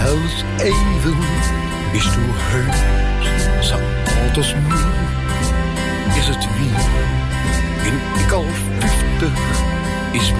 Zelfs even bist du heus, zo oud als nu is het weer.